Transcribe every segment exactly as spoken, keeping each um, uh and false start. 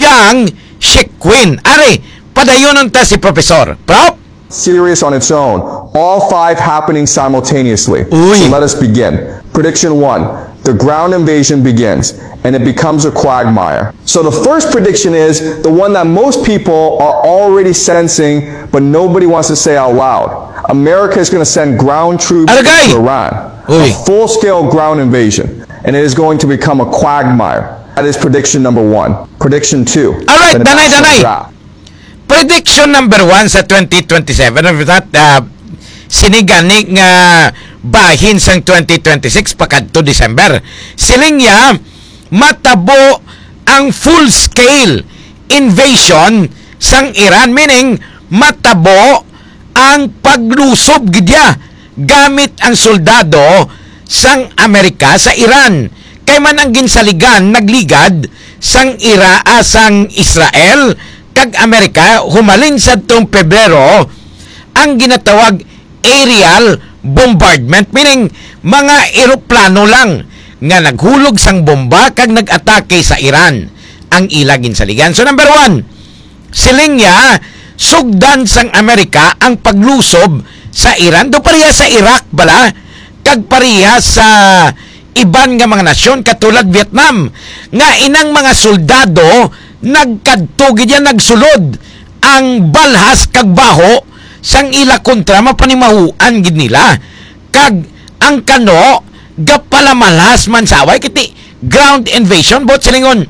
kang Shikwen. Ari, padayonon ta si Professor. Prop? Serious on its own. All five happening simultaneously. Uy. So let us begin. Prediction one. The ground invasion begins, and it becomes a quagmire. So the first prediction is the one that most people are already sensing, but nobody wants to say out loud. America is going to send ground troops Alagay. to Iran. Uy. A full-scale ground invasion, and it is going to become a quagmire. That is prediction number one. Prediction two. Alright, the danay, national danay. draft. Prediction number one sa twenty twenty-seven of that uh, sinigani nga bahin sang twenty twenty-six pakadto December. Siling ya matabo ang full-scale invasion sang Iran, meaning matabo ang paglusob gidya gamit ang soldado sang Amerika sa Iran. Kay man ang ginsaligan nagligad sang Ira ah, sang Israel kag Amerika humalin sa tong Pebrero ang ginatawag aerial bombardment, meaning mga eroplano lang nga naghulog sang bomba kag nag-atake sa Iran ang ila ginsaligan. So number one, siling niya sugdan sang Amerika ang paglusob sa Iran do pareha sa Iraq bala kag pareha sa iban nga mga nasyon katulad Vietnam nga inang mga soldado nagkadto gid nagsulod ang balhas kag baho sang ila kontra mapanimahuan gid nila kag ang kano gapalamalas man saway kiti ground invasion bot silingon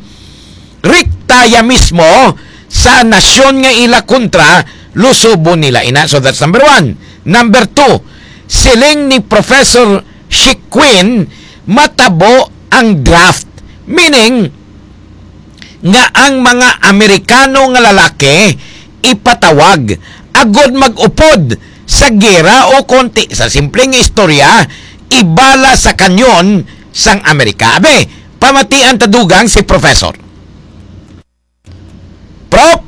riktaya mismo sa nasyon nga ila kontra lusubo nila ina. So that's number one. Number two, siling ni Professor Shikwen matabo ang draft, meaning nga ang mga Amerikano nga lalaki ipatawag agod mag-upod sa gera o konti sa simpleng istorya ibala sa kanyon sang Amerika. Abe, pamatian tadugang si Professor. Prop?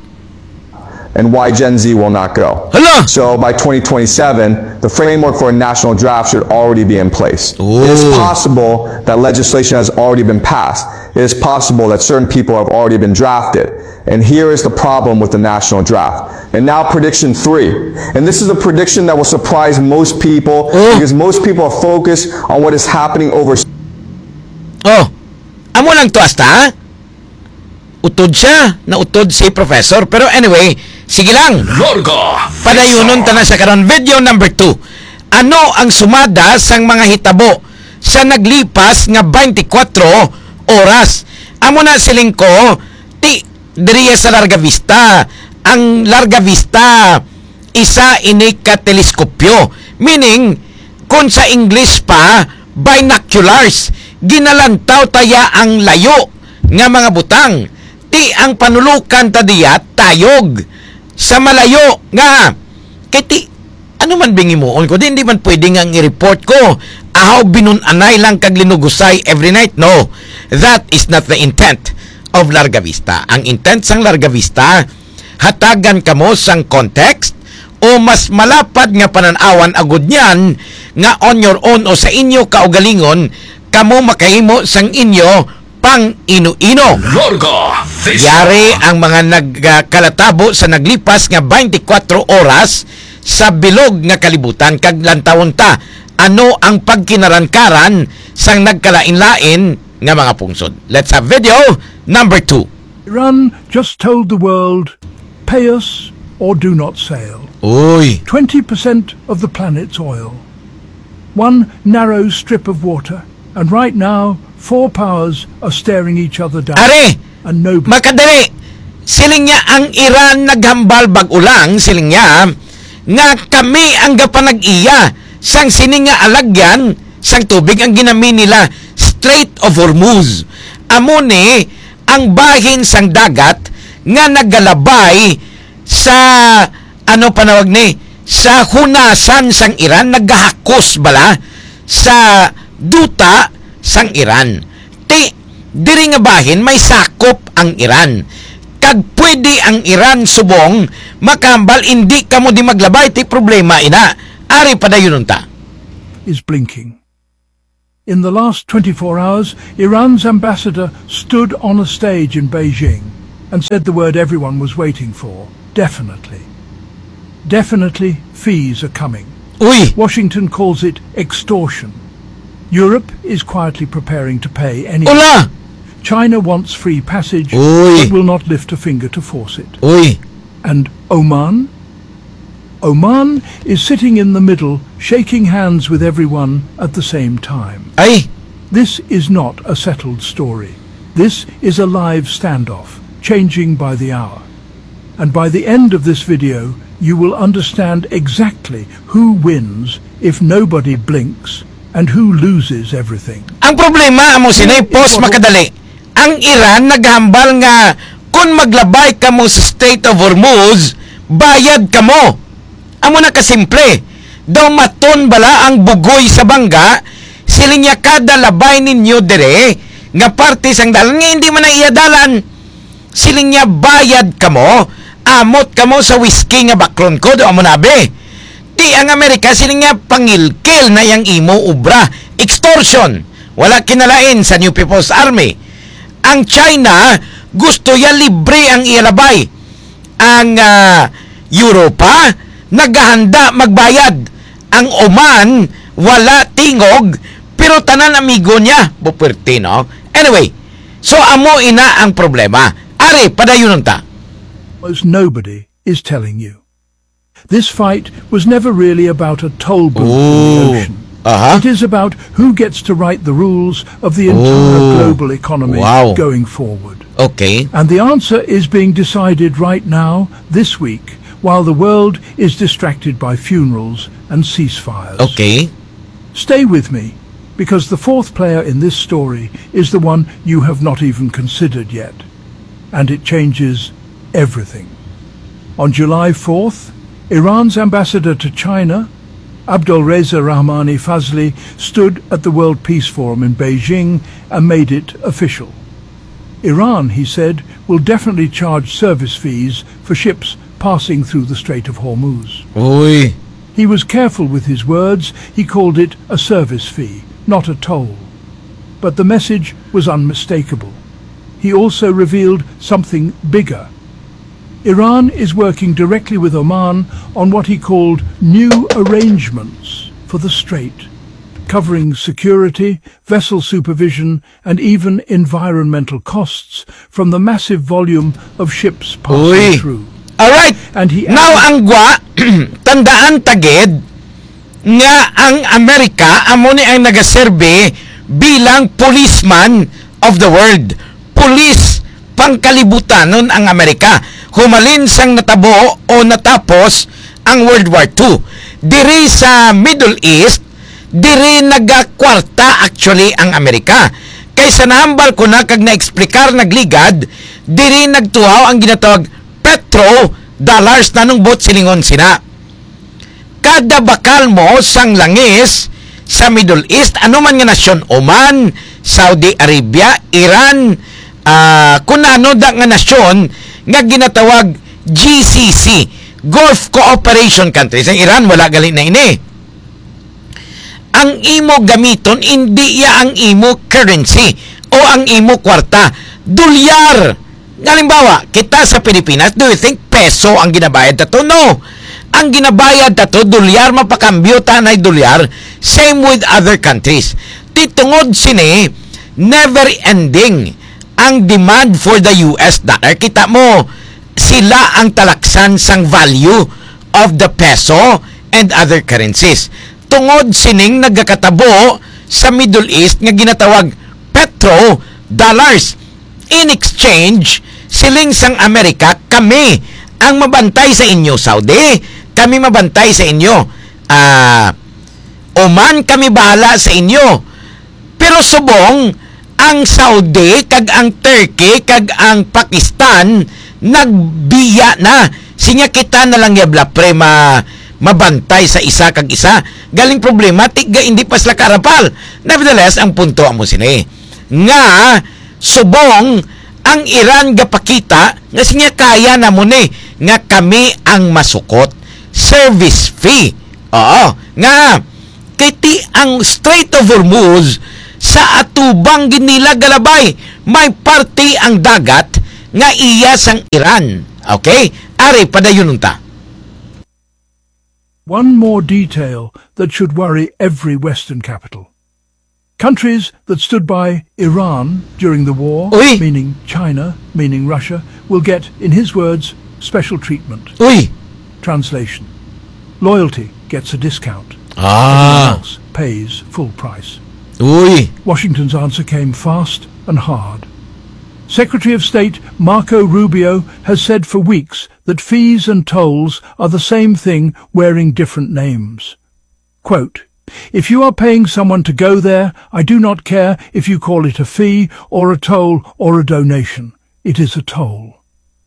And why Gen Z will not go. Hala! So by twenty twenty-seven, the framework for a national draft should already be in place. Ooh. It is possible that legislation has already been passed. It is possible that certain people have already been drafted. And here is the problem with the national draft. And now prediction three. And this is a prediction that will surprise most people oh. because most people are focused on what is happening overseas. Oh, amo lang to hasta, ha? Utod siya, nautod si Professor. Pero anyway, sige lang. Larga! Padayunon ta na sa karon. Video number two. Ano ang sumada sang mga hitabo sa naglipas nga twenty-four oras? Amo na siling ko, ti, diriya sa Larga Vista. Ang Larga Vista, isa ini ka teleskopyo. Meaning, kung sa English pa, binoculars. Ginalantaw taya ang layo nga mga butang. Ti ang panulukan tadiya tayog sa malayo nga kiti ano man bingi mo ko di hindi man pwede nga i-report ko ahaw binunanay lang kag linugusay every night. No, that is not the intent of Larga Vista. Ang intent sang Larga Vista hatagan kamo sang context o mas malapad nga pananawan agud niyan nga on your own o sa inyo kaugalingon kamo makahimo sang inyo pang ino-ino. Larga! Yari ang mga nagkalatabo sa naglipas nga twenty-four oras sa bilog nga kalibutan kag lantawon ta ano ang pagkinarankaran sang nagkalain-lain nga mga pungsod. Let's have video number two. Iran just told the world, pay us or do not sail. Uy. twenty percent of the planet's oil. One narrow strip of water. And right now, four powers are staring each other down. Are! And nobody... Makadali! Siling niya ang Iran naghambal bag-ulang, siling niya, nga kami ang gapanag-iya sang sining nga alagyan sang tubig ang ginami nila Strait of Hormuz. Amo ni ang bahin sang dagat nga naggalabay sa ano panawag ni sa hunasan sang Iran, naghahakos bala sa duta sang Iran. Ti diri nga bahin may sakop ang Iran. Kag pwede ang Iran subong makambal hindi kamo di maglabay ti problema ina. Ari padayon ta. Is blinking. In the last twenty-four hours, Iran's ambassador stood on a stage in Beijing. and said the word everyone was waiting for. Definitely. Definitely, fees are coming. Uy! Washington calls it extortion. Europe is quietly preparing to pay anyway. Ula! China wants free passage, Uy! but will not lift a finger to force it. Uy! And Oman? Oman is sitting in the middle, shaking hands with everyone at the same time. Ay! This is not a settled story. This is a live standoff, changing by the hour. And by the end of this video, you will understand exactly who wins if nobody blinks and who loses everything. Ang problema amo sinay post makadali. Ang Iran naghambal nga kung maglabay ka mo sa Strait of Hormuz, bayad ka mo. Amo na kasimple. Daw maton bala ang bugoy sa bangga, silinya kada labay ninyo dire nga parte sang dalan nga hindi man na iyadalan. Silinya bayad ka mo, amot ka mo sa whiskey nga baklon ko, do amo nabe. Di ang Amerika silinya pangilkil na yang imo ubra, extortion. Wala kinalain sa New People's Army. Ang China gusto ya libre ang ialabay. Ang uh, Europa naghahanda magbayad. Ang Oman wala tingog pero tanan amigo niya bupwerte, no? Anyway, so amo ina ang problema. Ari padayon ta. Almost nobody is telling you. This fight was never really about a toll booth in the ocean. Uh-huh. It is about who gets to write the rules of the entire Ooh. global economy Wow. going forward. Okay. And the answer is being decided right now, this week, while the world is distracted by funerals and ceasefires. Okay. Stay with me, because the fourth player in this story is the one you have not even considered yet. And it changes everything. On July fourth, Iran's ambassador to China, Abdulreza Rahmani Fazli, stood at the World Peace Forum in Beijing and made it official. Iran, he said, will definitely charge service fees for ships passing through the Strait of Hormuz. Uy. He was careful with his words. He called it a service fee, not a toll. But the message was unmistakable. He also revealed something bigger. Iran is working directly with Oman on what he called new arrangements for the strait, covering security, vessel supervision, and even environmental costs from the massive volume of ships passing Uy. through. Alright. And he Now ang gwa, tandaan tagid nga ang Amerika amo ni ang nagaserbe bilang policeman of the world. Police pangkalibutan nun ang Amerika. Humalin sang natabo o natapos ang World War Two. Diri sa Middle East, diri nagakwarta actually ang Amerika. Kaysa nahambal ko na kag na-explikar nagligad, diri nagtuhaw ang ginatawag petro dollars na nung bot silingon sina. Kada bakal mo sang langis sa Middle East, ano man nga nasyon, Oman, Saudi Arabia, Iran, uh, kung ano da nga nasyon nga ginatawag G C C, Gulf Cooperation Countries. Ang Iran wala gali na ini. Ang imo gamiton hindi ya ang imo currency o ang imo kwarta, dolyar. Halimbawa, kita sa Pilipinas, do you think peso ang ginabayad tato? No. Ang ginabayad tato, dolyar, mapakambyo tanay dolyar. Same with other countries. Titungod sini, never ending ang demand for the U S dollar. Kita mo, sila ang talaksan sang value of the peso and other currencies. Tungod sining nagkakatabo sa Middle East nga ginatawag petro dollars. In exchange, siling sang Amerika, kami ang mabantay sa inyo, Saudi. Kami mabantay sa inyo. Ah, uh, Oman, kami bahala sa inyo. Pero subong, ang Saudi, kag ang Turkey, kag ang Pakistan, nagbiya na. Sinya kita na lang yabla pre ma, mabantay sa isa kag isa. Galing problematic, ga hindi pa sila karapal. Nevertheless, ang punto amo sini. Nga, subong, ang Iran gapakita, nga sinya kaya na mo ni, nga kami ang masukot. Service fee. Oo. Nga, kiti ang Strait of Hormuz, sa atubang ginila galabay, may parte ang dagat nga iya sang Iran. Okay? Ari, padayon ta. One more detail that should worry every Western capital. Countries that stood by Iran during the war, Uy. meaning China, meaning Russia, will get, in his words, special treatment. Uy! Translation. Loyalty gets a discount. Ah! Everyone else pays full price. Uy! Washington's answer came fast and hard. Secretary of State Marco Rubio has said for weeks that fees and tolls are the same thing wearing different names. Quote, "If you are paying someone to go there, I do not care if you call it a fee or a toll or a donation. It is a toll."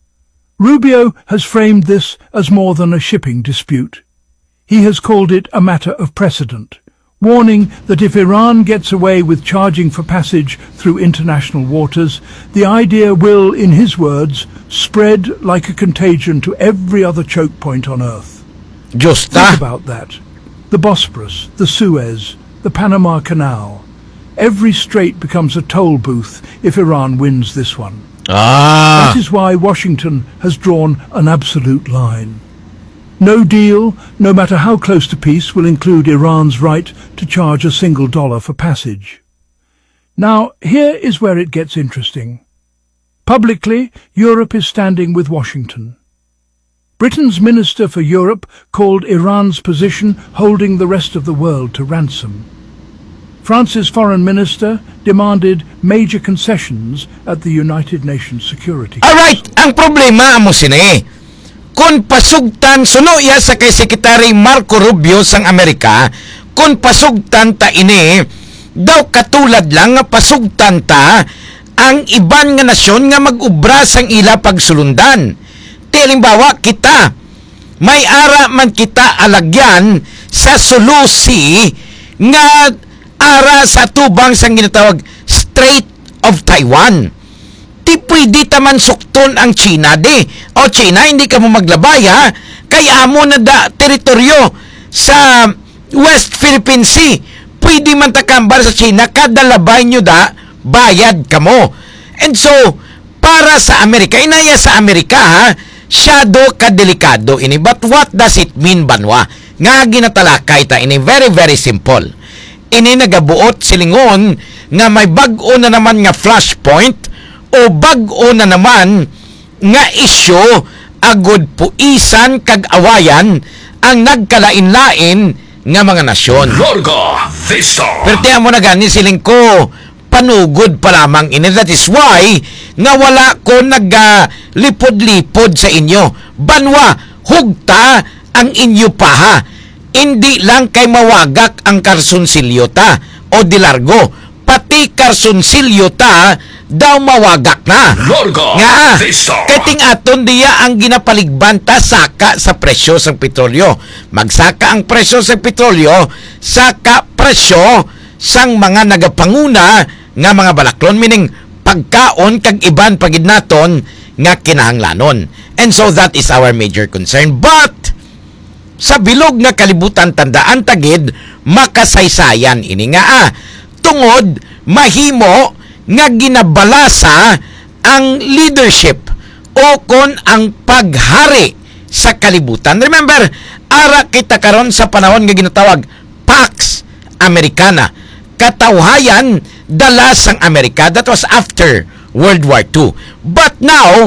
Rubio has framed this as more than a shipping dispute. He has called it a matter of precedent, warning that if Iran gets away with charging for passage through international waters, the idea will, in his words, spread like a contagion to every other choke point on earth. Diyos Think ta! about that. The Bosporus, the Suez, the Panama Canal. Every strait becomes a toll booth if Iran wins this one. Ah! That is why Washington has drawn an absolute line. No deal, no matter how close to peace, will include Iran's right to charge a single dollar for passage. Now, here is where it gets interesting. Publicly, Europe is standing with Washington. Britain's Minister for Europe called Iran's position holding the rest of the world to ransom. France's Foreign Minister demanded major concessions at the United Nations Security Council. Alright, ang problema amo sini. Kung pasugtan suno ya sa kay Secretary Marco Rubio sang Amerika, kung pasugtan ta ini, daw katulad lang nga pasugtan ta ang iban nga nasyon nga mag-ubra sang ila pagsulundan. Halimbawa kita, may ara man kita alagyan sa sulusi nga ara sa tubang sang ginatawag Strait of Taiwan. Di pwede taman sukton ang China di. O China, hindi ka mo maglabaya, kaya mo na da teritoryo sa West Philippine Sea. Pwede man takambar sa China, kada labay nyo da, bayad ka mo. And so, para sa Amerika, inaya sa Amerika ha, syado kadelikado ini. But what does it mean, Banwa? Nga ginatalakay ta ini, very very simple. Ini nagabuot silingon nga may bag-o na naman nga flashpoint o bag-o na naman nga isyo agod puisan kag awayan ang nagkalain-lain nga mga nasyon. Larga Vista. Pero tiyan mo na gani siling ko, panugod pa lamang ini. That is why nga wala ko naglipod-lipod sa inyo. Banwa, hugta ang inyo paha. Hindi lang kay mawagak ang karsunsilyo ta o dilargo. Pati karsunsilyo ta daw mawagak na. Larga Nga, Vista. kating aton diya ang ginapaligban ta saka sa presyo sa petrolyo. Magsaka ang presyo sa petrolyo, saka presyo sang mga nagapanguna nga mga balaklon, meaning pagkaon kag iban pagid naton nga kinahanglanon. And so that is our major concern. But sa bilog nga kalibutan tandaan tagid makasaysayan ini nga ah, tungod mahimo nga ginabalasa ang leadership o kon ang paghari sa kalibutan. Remember, ara kita karon sa panahon nga ginatawag Pax Americana. Katawhayan dala sang Amerika. That was after World War Two. But now,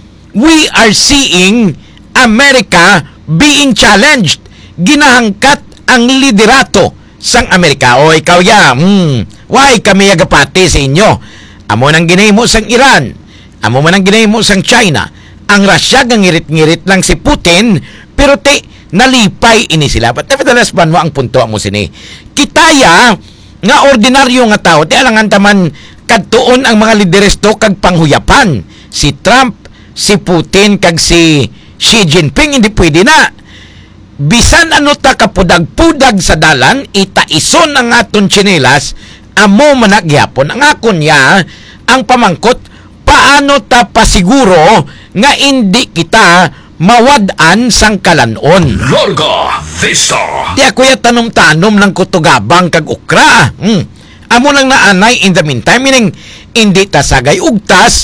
we are seeing America being challenged. Ginahangkat ang liderato sang Amerika. O ikaw ya, hmm, why kami agapati sa inyo? Amo nang ginahimo sang Iran, amo man ang ginahimo sang China. Ang Russia nga ngirit-ngirit lang si Putin, pero te nalipay ini sila. But nevertheless, banwa ang punto mo sini. Kitaya nga ordinaryo nga tao, ti alangan taman kadtuon ang mga lideres to kag panghuyapan. Si Trump, si Putin kag si Xi Jinping, hindi pwede na. Bisan ano ta kapudag-pudag sa dalan, itaison ang aton tsinelas, amo managyapon. Ang akon niya, ang pamangkot, paano ta pasiguro nga hindi kita mawadaan sang kalanon. Larga Vista. Di ako ya tanom-tanom ng kutugabang kag ukra. Hmm. Amo lang naanay in the meantime, meaning hindi ta sagay ugtas,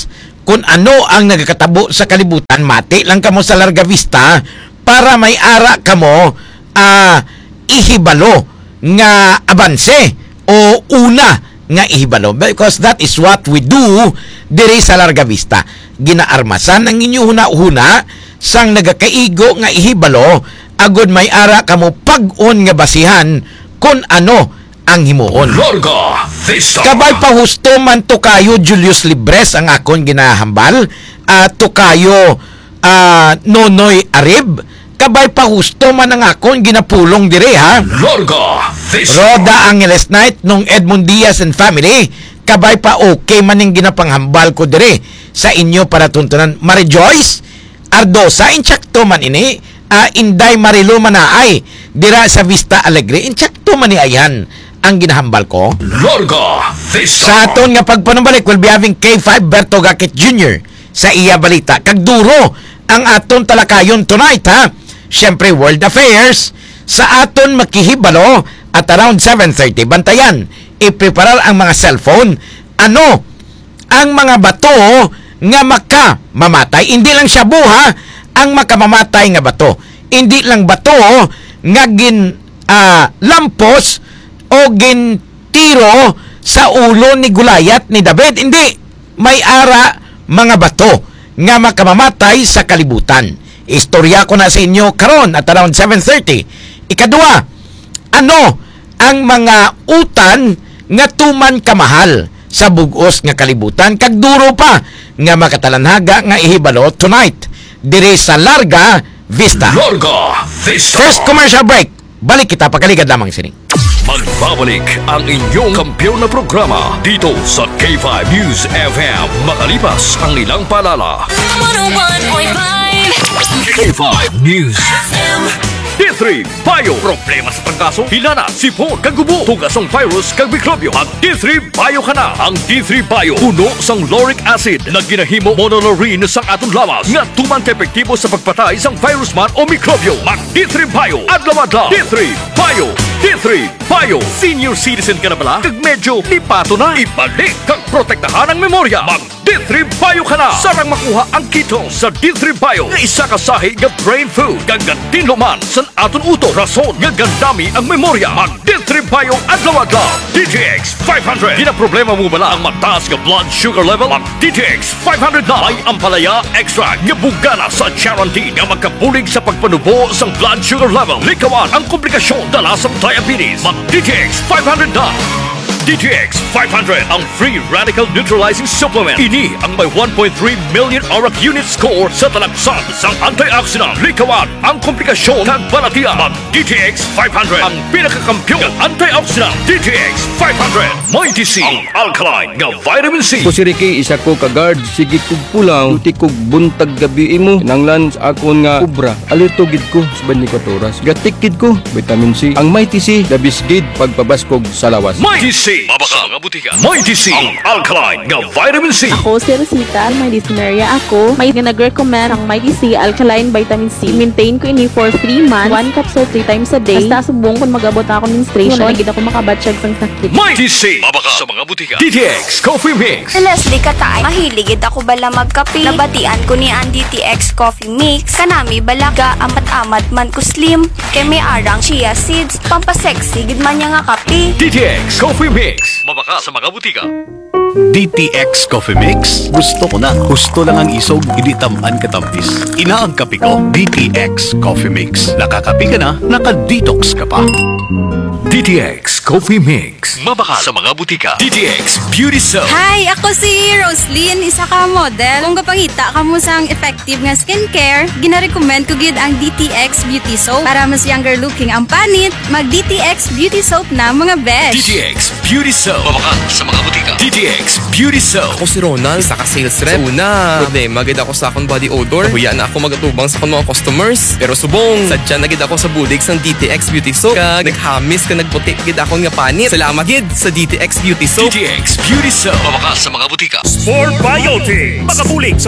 kung ano ang nagkatabo sa kalibutan, mati lang kamo sa Larga Vista para may ara kamo uh, ihibalo nga abanse o una nga ihibalo, because that is what we do diri sa Larga Vista. Ginaarmasan ang inyo huna-huna sang nagakaigo nga ihibalo agud may ara kamo pag-on nga basihan kung ano ang himuon. Larga Vista. Kabay pa husto man Tokayo Julius Libres ang akon ginahambal, at uh, Tokayo uh, Nonoy Arib, kabay pa husto man ang akon ginapulong dire ha. Larga Vista. Roda Angeles Night nung Edmond Diaz and family, kabay pa okay man yung ginapanghambal ko dire sa inyo para tuntunan. Marijoyce Ardosa, insyakto man ini, uh, Inday Marilu Manaay dira sa Vista Alegre, insyakto man ni ayan ang ginahambal ko. Larga Vista. Sa aton nga pagpanumbalik, we'll be having K five Berto Gakit Junior sa iya balita. Kagduro ang aton talakayon tonight ha. Siyempre World Affairs sa aton makihibalo at around seven thirty. Bantayan, ipreparar ang mga cellphone. Ano ang mga bato nga maka mamatay? Hindi lang siya buha ang makamamatay nga bato. Hindi lang bato nga gin uh, lampos o gintiro sa ulo ni Gulayat ni David. Hindi, may ara mga bato nga makamamatay sa kalibutan. Istorya ko na sa inyo karon at around seven thirty. Ikadua, ano ang mga utan nga tuman kamahal sa bugos nga kalibutan? Kagduro pa nga makatalanhaga nga ihibalo tonight diri sa Larga Vista. Larga Vista. First commercial break. Balik kita, pagkaligad lamang sini. Magbabalik ang inyong kampiyon na programa dito sa K five News F M makalipas ang ilang paalala. one oh one point five K five News F M. D three Bio. Problema sa pangkaso? Hilana, sipon, kagubo, tugasong virus, kag mikrobyo. Mag D three Bio ka na. Ang D three Bio, puno sang lauric acid na ginahimo monolaurin sang atong lawas nga tuman ka-epektibo sa pagpatay sang virus man o mikrobyo. Mag D three Bio. Adlaw-adlaw. D three Bio. D three Bio. Senior citizen ka na bala? Kag medyo lipato na. Ibalik kag protektahan ang memorya. Mag D three Bio ka na. Sarang makuha ang keto sa D three Bio nga isa ka sahi nga brain food. Gagatin luman sa aton uto. Rason nga gandami ang memorya. Mag D three Bio adlaw-adlaw. D T X five hundred. Di na problema mo bala ang mataas nga blood sugar level? Mag D T X five hundred na. May ampalaya extract nga bugana sa Charantin nga magkabulig sa pagpanubo sang blood sugar level. Likawan ang komplikasyon dala sa diabetes. Mag D T X five hundred na. D T X five hundred, ang free radical neutralizing supplement. Ini ang may one point three million auric unit score sa talagsan sang antioxidant. Likawan ang komplikasyon kag balatian. Mag D T X five hundred, ang pinakakampiyon ng antioxidant. D T X five hundred, may D C, ang alkaline nga vitamin C. Ko si Ricky, isa ko ka-guard. Sige kog pulang, duty kog buntag gabi mo. Nanglan sa akon nga kubra. Alito gid ko sa twenty-four oras. Gatik gid ko, vitamin C. Ang may T C, dabis gid pagpabaskog sa lawas. May D C, mabaka nga butika. May D C, ang alkaline nga vitamin C. Ako si Rosita, may dysuria ako. May nag-recommend ang may D C Alkaline Vitamin C. Maintain ko ini for three months. One capsule three times a day. Basta subong kung mag-abot ako menstruation. Wala gid ako makabatsyag sang sakit. May D C, mabaka sa mga butika. D T X Coffee Mix. Si Leslie Katay, mahiligid ako bala magkape. Nabatian ko ni ang D T X Coffee Mix. Kanami balaga, amat-amat man ko slim. Kay may arang chia seeds. Pampasexy, gid man niya nga kape. D T X Coffee Mix, mabaka sa mga butika. D T X Coffee Mix. Gusto ko na. Gusto lang ang isog, hindi tamaan katampis. Ina ang kape ko, D T X Coffee Mix. Nakakape ka na, naka-detox ka pa. D T X Coffee Mix, mabaka sa mga butika. D T X Beauty Soap. Hi! Ako si Roslyn, isa ka model. Kung kapangita ka mo sang effective nga skincare, gina-recommend ko gid ang D T X Beauty Soap. Para mas younger looking ang panit, mag-D T X Beauty Soap na mga besh. D T X Beauty Soap, mabaka sa mga butika. D T X Beauty Soap. Ako si Ronald, isa ka sales rep. Una, problema gid ako sa akong body odor. Huya na ako magatubang sa akong mga customers. Pero subong, sadya na gid ako sa bulig sang D T X Beauty Soap. Kag naghamis ka nagputi gid akong nga panit. Salamat gid sa D T X Beauty Soap. D T X Beauty Soap, mabaka sa mga butika. Sport Biotic. Makabulig sa